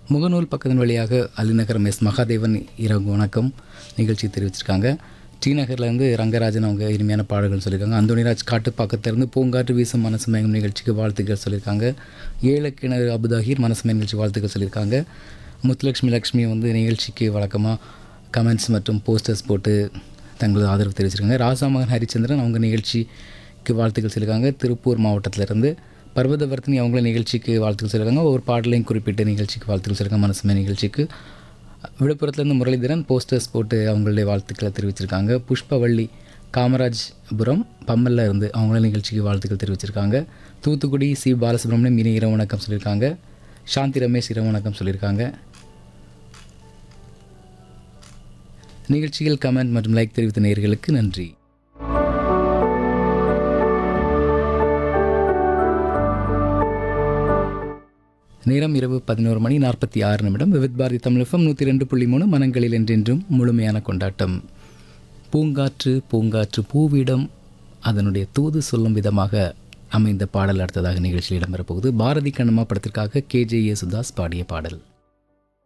முகநூல் பக்கத்தின் வழியாக அலிநகரம் எஸ் மகாதேவன் இரவு வணக்கம் நிகழ்ச்சி தெரிவிச்சிருக்காங்க. டி நகர்லேருந்து ரங்கராஜன் அவங்க இனிமையான பாடல்கள் சொல்லியிருக்காங்க. அந்தோனிராஜ் காட்டுப்பாக்கத்திலிருந்து பூங்காற்று வீசும் மனசுமயங்கும் நிகழ்ச்சிக்கு வாழ்த்துக்கள் சொல்லியிருக்காங்க. ஏழக்கிணறு அபுதாகிர் மனசுமய நிகழ்ச்சி வாழ்த்துக்கள் சொல்லியிருக்காங்க. முத்துலட்சுமி வந்து நிகழ்ச்சிக்கு வழக்கமாக கமெண்ட்ஸ் மற்றும் போஸ்டர்ஸ் போட்டு தங்களது ஆதரவு தெரிவிச்சிருக்காங்க. ராசாமகன் ஹரிச்சந்திரன் அவங்க நிகழ்ச்சிக்கு வாழ்த்துக்கள் சொல்லியிருக்காங்க. திருப்பூர் மாவட்டத்திலேருந்து பர்வதவர்த்தினி அவங்கள நிகழ்ச்சிக்கு வாழ்த்துக்கள் சொல்லியிருக்காங்க. ஒரு பாடலையும் குறிப்பிட்ட நிகழ்ச்சிக்கு வாழ்த்துக்கள் சொல்லியிருக்காங்க. மனசுமய நிகழ்ச்சிக்கு விழுப்புரத்துலேருந்து முரளிதரன் போஸ்டர்ஸ் போட்டு அவங்களுடைய வாழ்த்துக்களை தெரிவிச்சிருக்காங்க. புஷ்பவள்ளி காமராஜ்புரம் பம்மல்ல இருந்து அவங்கள நிகழ்ச்சிக்கு வாழ்த்துக்கள் தெரிவிச்சிருக்காங்க. தூத்துக்குடி சி பாலசுப்ரமணியம் இனி இரவு வணக்கம் சொல்லியிருக்காங்க. சாந்தி ரமேஷ் இரவு வணக்கம் சொல்லியிருக்காங்க. நிகழ்ச்சியில் கமெண்ட் மற்றும் லைக் தெரிவித்த நேயர்களுக்கு நன்றி. நேரம் இரவு 11:46. விவித் பாரதி தமிழ் FM 102.3 மனங்களில் என்றென்றும் முழுமையான கொண்டாட்டம். பூங்காற்று பூங்காற்று பூவிடம் அதனுடைய தூது சொல்லும் விதமாக அமைந்த பாடல் அடுத்ததாக நிகழ்ச்சியில் இடம்பெறப்போகுது. பாரதி கண்ணம்மா படத்திற்காக KJ யேசுதாஸ் பாடிய பாடல்.